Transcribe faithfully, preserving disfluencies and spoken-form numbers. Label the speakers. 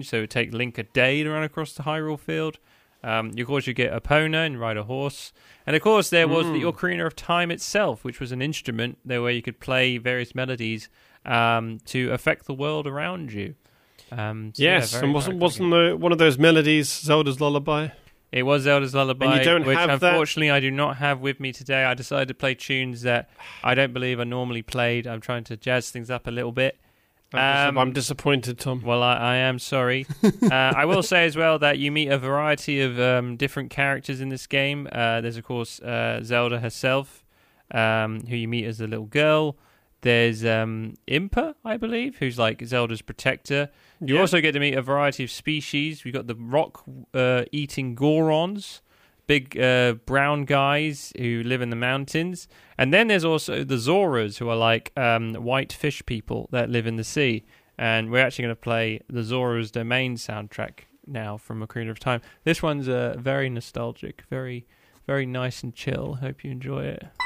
Speaker 1: so it would take Link a day to run across the Hyrule Field. Um, of course, you get Epona and ride a horse. And of course, there was mm. the Ocarina of Time itself, which was an instrument there where you could play various melodies um, to affect the world around you. Um, so
Speaker 2: yes,
Speaker 1: yeah, very,
Speaker 2: and wasn't, wasn't the, one of those melodies Zelda's Lullaby?
Speaker 1: It was Zelda's Lullaby,
Speaker 2: and you don't
Speaker 1: which
Speaker 2: have
Speaker 1: unfortunately
Speaker 2: that?
Speaker 1: I do not have with me today. I decided to play tunes that I don't believe are normally played. I'm trying to jazz things up a little bit.
Speaker 2: Um, I'm disappointed, Tom.
Speaker 1: Well, I, I am sorry. uh, I will say as well that you meet a variety of um, different characters in this game. Uh, there's, of course, uh, Zelda herself, um, who you meet as a little girl. There's um, Impa, I believe, who's like Zelda's protector. You yeah. also get to meet a variety of species. We've got the rock-eating uh, Gorons, big uh, brown guys who live in the mountains. And then there's also the Zoras, who are like um, white fish people that live in the sea. And we're actually going to play the Zora's Domain soundtrack now from Ocarina of Time. This one's uh, very nostalgic, very, very nice and chill. Hope you enjoy it.